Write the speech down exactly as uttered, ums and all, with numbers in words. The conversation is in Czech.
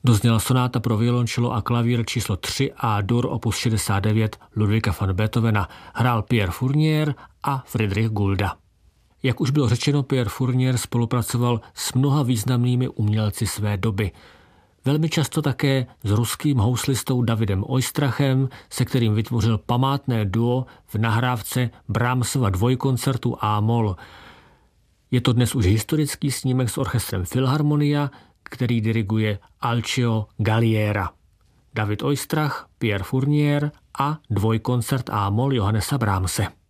Dozněla sonáta pro violončelo a klavír číslo tři a dur opus šedesát devět Ludwiga van Beethovena. Hrál Pierre Fournier a Friedrich Gulda. Jak už bylo řečeno, Pierre Fournier spolupracoval s mnoha významnými umělci své doby. Velmi často také s ruským houslistou Davidem Oistrachem, se kterým vytvořil památné duo v nahrávce Brahmsova dvojkoncertu A-moll. Je to dnes už historický snímek s orchestrem Philharmonia, který diriguje Alceo Galliera. David Oistrach, Pierre Fournier a dvojkoncert A-moll Johannesa Brahmse.